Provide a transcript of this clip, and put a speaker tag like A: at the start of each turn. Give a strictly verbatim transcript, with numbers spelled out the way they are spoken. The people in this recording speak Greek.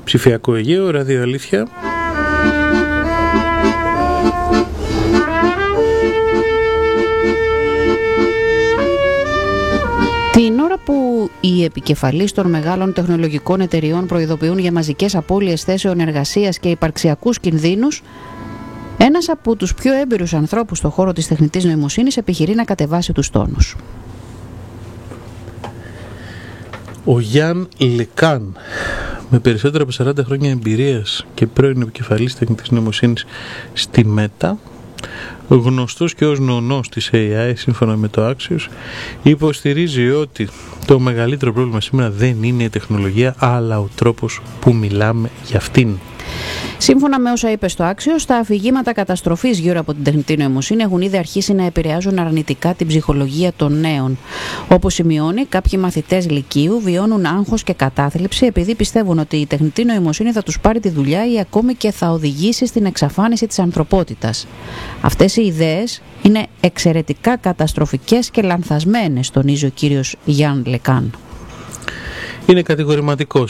A: ψηφιακό Αιγαίο, ραδιοαλήθεια.
B: Την ώρα που οι επικεφαλείς των μεγάλων τεχνολογικών εταιριών προειδοποιούν για μαζικές απώλειες θέσεων εργασίας και υπαρξιακούς κινδύνους, ένας από τους πιο έμπειρους ανθρώπους στον χώρο της τεχνητής νοημοσύνης επιχειρεί να κατεβάσει τους τόνους.
A: Ο Γιάν Λεκάν, με περισσότερα από σαράντα χρόνια εμπειρίας και πρώην επικεφαλής τεχνητής νοημοσύνης στη Μέτα, γνωστός και ως νονός της έι άι σύμφωνα με το Axios, υποστηρίζει ότι το μεγαλύτερο πρόβλημα σήμερα δεν είναι η τεχνολογία, αλλά ο τρόπος που μιλάμε για αυτήν.
B: Σύμφωνα με όσα είπε στο Axios, τα αφηγήματα καταστροφής γύρω από την τεχνητή νοημοσύνη έχουν ήδη αρχίσει να επηρεάζουν αρνητικά την ψυχολογία των νέων. Όπως σημειώνει, κάποιοι μαθητές λυκείου βιώνουν άγχος και κατάθλιψη επειδή πιστεύουν ότι η τεχνητή νοημοσύνη θα τους πάρει τη δουλειά ή ακόμη και θα οδηγήσει στην εξαφάνιση της ανθρωπότητας. Αυτές οι ιδέες είναι εξαιρετικά καταστροφικές και λανθασμένες, τονίζει ο κύριος Γιάν Λεκάν.
A: Είναι κατηγορηματικός